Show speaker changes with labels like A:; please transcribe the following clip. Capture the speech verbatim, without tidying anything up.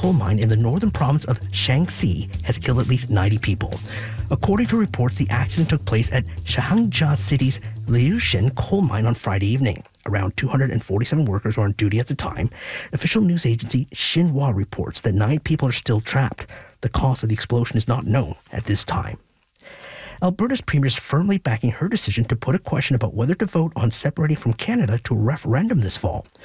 A: coal mine in the northern province of Shaanxi has killed at least ninety people. According to reports, the accident took place at Shahangja City's Liushan coal mine on Friday evening. Around two hundred forty-seven workers were on duty at the time. Official news agency Xinhua reports that nine people are still trapped. The cause of the explosion is not known at this time. Alberta's premier is firmly backing her decision to put a question about whether to vote on separating from Canada to a referendum this fall.